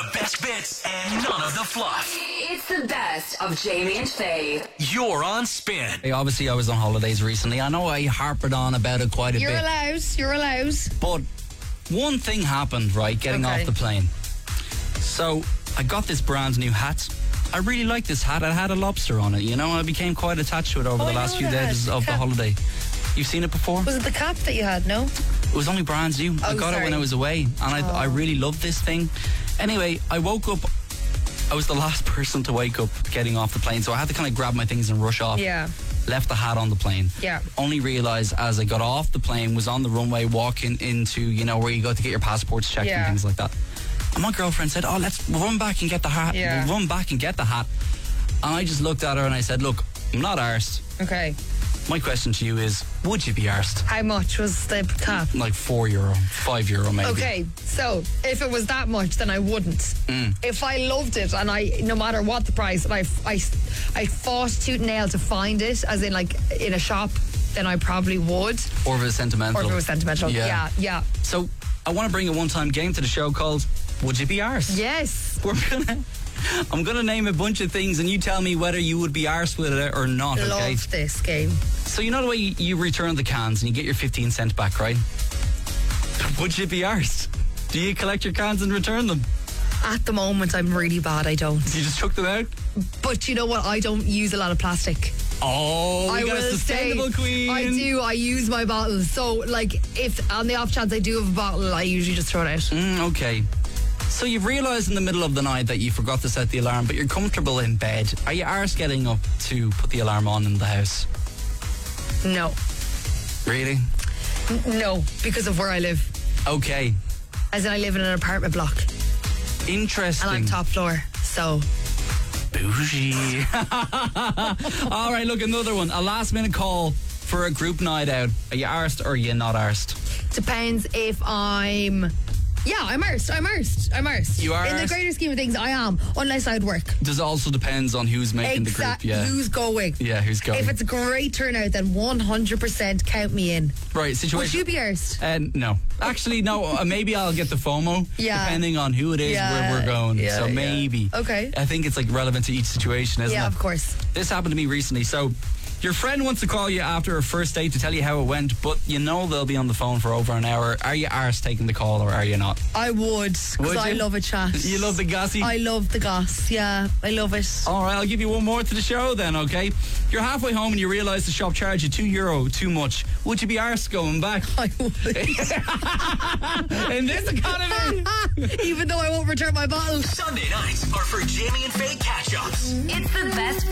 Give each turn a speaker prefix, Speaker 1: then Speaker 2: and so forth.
Speaker 1: The best bits and none of the fluff.
Speaker 2: It's the best of Jamie and Faye.
Speaker 1: You're on Spin.
Speaker 3: Hey, obviously, I was on holidays recently. I know I harped on about it quite a
Speaker 4: You're
Speaker 3: bit.
Speaker 4: You're allowed.
Speaker 3: But one thing happened, right, getting off the plane. So I got this brand new hat. I really like this hat. It had a lobster on it, you know. I became quite attached to it over the last few days of the holiday. You've seen it before?
Speaker 4: Was it the cap that you had, no?
Speaker 3: It was only brand new. I got it when I was away, and I really loved this thing. Anyway, I woke up. I was the last person to wake up getting off the plane, so I had to kind of grab my things and rush off.
Speaker 4: Yeah.
Speaker 3: Left the hat on the plane.
Speaker 4: Yeah.
Speaker 3: Only realised as I got off the plane, was on the runway walking into, you know, where you go to get your passports checked and things like that. And my girlfriend said, "Oh, let's run back and get the hat.
Speaker 4: Yeah.
Speaker 3: We'll run back and get the hat." And I just looked at her and I said, "Look, I'm not arsed.
Speaker 4: Okay.
Speaker 3: My question to you is, would you be arsed?"
Speaker 4: How much was the cap?
Speaker 3: Like €4, €5 maybe.
Speaker 4: Okay, so if it was that much, then I wouldn't. If I loved it, and no matter what the price, and I fought tooth and nail to find it, as in like in a shop, then I probably would.
Speaker 3: Or if it was sentimental.
Speaker 4: Or if it was sentimental. Yeah.
Speaker 3: So I want to bring a one-time game to the show called Would You Be Arsed?
Speaker 4: Yes.
Speaker 3: I'm gonna name a bunch of things and you tell me whether you would be arsed with it or not. Okay.
Speaker 4: Love this game.
Speaker 3: So you know the way you return the cans and you get your 15 cents back, right? Would you be arsed? Do you collect your cans and return them?
Speaker 4: At the moment, I'm really bad. I don't.
Speaker 3: You just chuck them out?
Speaker 4: But you know what? I don't use a lot of plastic.
Speaker 3: Oh, we got a sustainable queen.
Speaker 4: I do. I use my bottles. So, like, if on the off chance I do have a bottle, I usually just throw it out.
Speaker 3: Okay. So you've realised in the middle of the night that you forgot to set the alarm, but you're comfortable in bed. Are you arsed getting up to put the alarm on in the house?
Speaker 4: No.
Speaker 3: Really?
Speaker 4: No, because of where I live.
Speaker 3: Okay.
Speaker 4: As in, I live in an apartment block.
Speaker 3: Interesting.
Speaker 4: And I'm top floor, so...
Speaker 3: Bougie. All right, look, another one. A last minute call for a group night out. Are you arsed or are you not arsed?
Speaker 4: Depends if I'm... Yeah, I'm arsed.
Speaker 3: You are
Speaker 4: in the
Speaker 3: arsed?
Speaker 4: greater scheme of things, I am, unless I'd work.
Speaker 3: Does also depends on who's making the group. Yeah.
Speaker 4: Who's going.
Speaker 3: Yeah, who's going.
Speaker 4: If it's a great turnout, then 100% count me in.
Speaker 3: Right, situation.
Speaker 4: Would you be arsed?
Speaker 3: No. Actually, no. Maybe I'll get the FOMO.
Speaker 4: Yeah.
Speaker 3: Depending on who it is, where we're going.
Speaker 4: Yeah,
Speaker 3: so maybe.
Speaker 4: Okay.
Speaker 3: I think it's like relevant to each situation, isn't it?
Speaker 4: Yeah, of course.
Speaker 3: This happened to me recently. So your friend wants to call you after a first date to tell you how it went, but you know they'll be on the phone for over an hour. Are you arsed taking the call or are you not?
Speaker 4: I would, because I love a chat.
Speaker 3: You love the gossip?
Speaker 4: I love the goss, yeah. I love it.
Speaker 3: All right, I'll give you one more to the show then, okay? You're halfway home and you realise the shop charged you €2 too much. Would you be arsed going back?
Speaker 4: I would.
Speaker 3: In this economy?
Speaker 4: Even though I won't return my bottle.
Speaker 1: Sunday nights are for Jamie and Faye catch-ups.
Speaker 2: It's the best